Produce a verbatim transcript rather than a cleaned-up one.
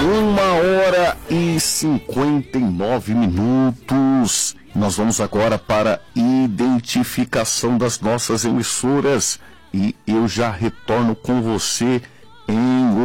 Uma hora e cinquenta e nove minutos. Nós vamos agora para identificação das nossas emissoras e eu já retorno com você em